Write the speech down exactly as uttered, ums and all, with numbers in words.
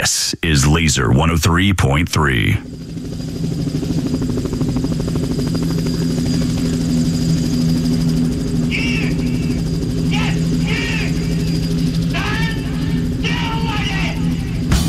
This is Laser one oh three point three.